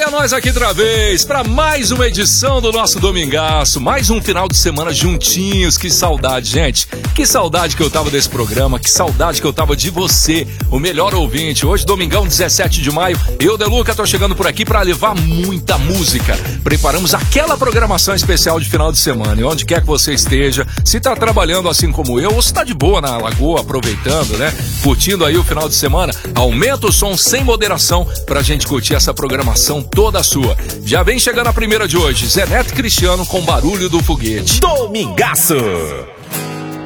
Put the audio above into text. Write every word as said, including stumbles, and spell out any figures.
Olha nós aqui outra vez para mais uma edição do nosso Domingaço, mais um final de semana juntinhos. Que saudade, gente, que saudade que eu tava desse programa, que saudade que eu tava de você, o melhor ouvinte. Hoje, domingão, dezessete de maio, eu, Deluca, tô chegando por aqui para levar muita música. Preparamos aquela programação especial de final de semana, e onde quer que você esteja, se tá trabalhando assim como eu, ou se tá de boa na lagoa, aproveitando, né, curtindo aí o final de semana, aumenta o som sem moderação pra gente curtir essa programação toda sua. Já vem chegando a primeira de hoje, Zé Neto e Cristiano com Barulho do Foguete. Domingaço!